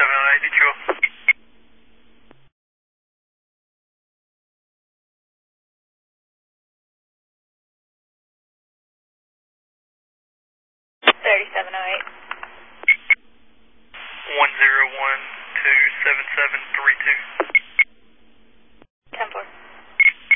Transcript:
3708, did you? One zero one two 7732.